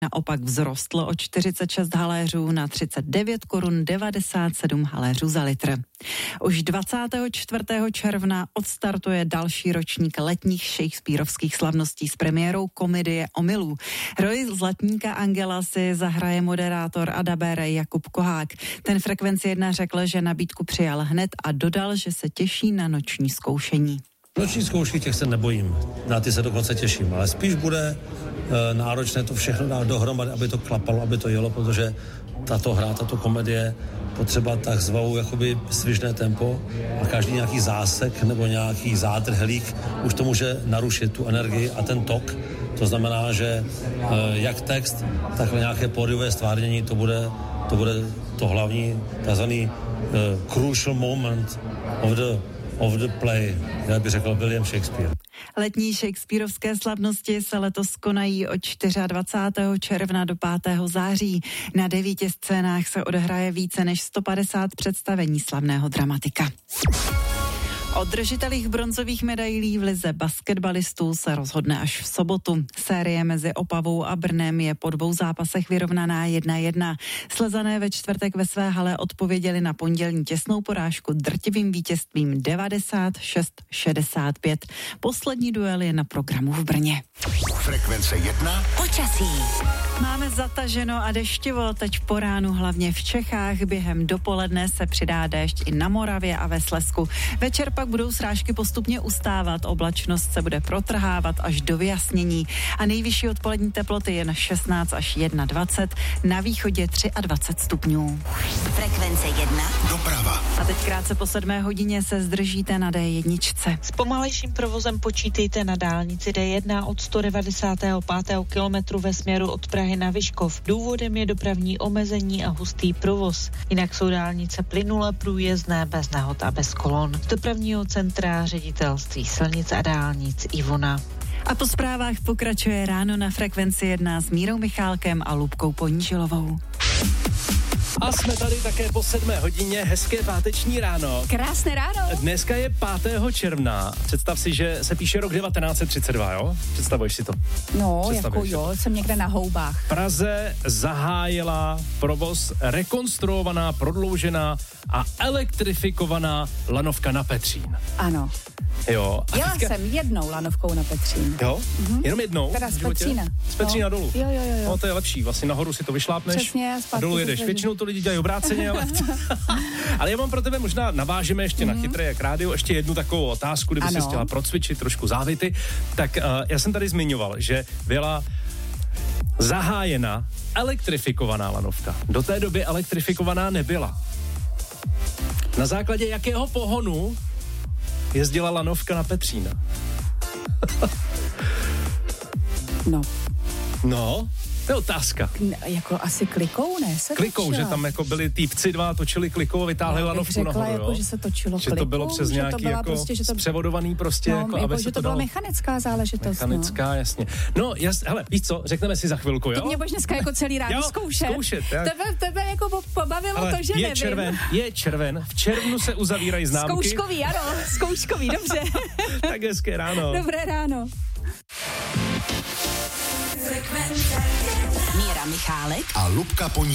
naopak vzrostl o 46 haléřů na 39 korun 97 haléřů za litr. Už 24. června odstartuje další ročník letních shakespearovských slavností s premiérou komedie Omylů. Roli zlatníka Angela si zahraje moderátor a dabér Jakub Kohák. Ten Frekvenci 1 řekl, že nabídku přijal hned a dodal, že se těší na noční zkoušení. Noční zkoušky těch se nebojím, na ty se dokonce těším, ale spíš bude náročné to všechno dát dohromady, aby to klapalo, aby to jelo, protože tato hra, tato komedie potřeba takzvanou jakoby svižné tempo a každý nějaký zásek nebo nějaký zádrhelík už to může narušit tu energii a ten tok. To znamená, že jak text, tak nějaké pódiové stvárnění, to bude to hlavní, takzvaný crucial moment of the play, jak by řekl William Shakespeare. Letní shakespearovské slavnosti se letos konají od 24. června do 5. září. Na 9 scénách se odehraje více než 150 představení slavného dramatika. O držitelích bronzových medailí v lize basketbalistů se rozhodne až v sobotu. Série mezi Opavou a Brnem je po 2 zápasech vyrovnaná 1-1. Slezané ve čtvrtek ve své hale odpověděli na pondělní těsnou porážku drtivým vítězstvím 96-65. Poslední duel je na programu v Brně. Frekvence 1. Počasí. Máme zataženo a deštivo, teď po ránu hlavně v Čechách. Během dopoledne se přidá déšť i na Moravě a ve Slezsku. Večer pak budou srážky postupně ustávat, oblačnost se bude protrhávat až do vyjasnění a nejvyšší odpolední teploty je na 16 až 21, na východě 23 stupňů. Frekvence 1. Doprava. A teď krátce po 7 hodině se zdržíte na D1. S pomalejším provozem počítejte na dálnici D1 od 195. kilometru ve směru od Prahy na Vyškov. Důvodem je dopravní omezení a hustý provoz. Jinak jsou dálnice plynule průjezdné, bez nehod a bez kolon. Z dopravního centra Ředitelství silnic a dálnic Ivona. A po zprávách pokračuje ráno na Frekvenci 1 s Mírou Michálkem a Lubkou Ponížilovou. A jsme tady také po 7 hodině, hezké páteční ráno. Krásné ráno. Dneska je 5. června. Představ si, že se píše rok 1932, jo? Představuješ si to? No, jako jo, jsem někde na houbách. V Praze zahájila provoz rekonstruovaná, prodloužená a elektrifikovaná lanovka na Petřín. Ano. Jo. Jela jsem jednou lanovkou na Petřín. Jo? Jenom jednou? Teda z Petřína. Z Petřína dolů? Jo. No, to je lepší, vlastně nahoru si to vyšlápneš. Přesně, a dolů jedeš. Většinou to lidi dělají obráceně, ale... ale já mám pro tebe, možná navážeme ještě na Chytré jak rádio, ještě jednu takovou otázku, kdyby si chtěla procvičit trošku závity. Tak já jsem tady zmiňoval, že byla zahájena elektrifikovaná lanovka. Do té doby elektrifikovaná nebyla. Na základě jakého pohonu jezdila lanovka na Petřína? No, to je otázka. Jako asi klikou, ne? Klikou, že tam jako byli týpci dva, točili klikou a vytáhli lanovku nahoru, jako, že se točilo klikou. Že to bylo přes nějaký jako prostě, převodovaný prostě, jako aby se že to byla mechanická záležitost. Mechanická, jasně. No, hele, víš co, řekneme si za chvilku, jo? To mě budeš dneska jako celý ráno zkoušet. Tebe jako pobavilo ale to, že nevím. Je červen, v červnu se uzavírají známky. Zkouškový, ano, zkouškový, dobře. Tak hezké ráno. Dobré ráno. Míra Michálek a Lubka Ponížilová.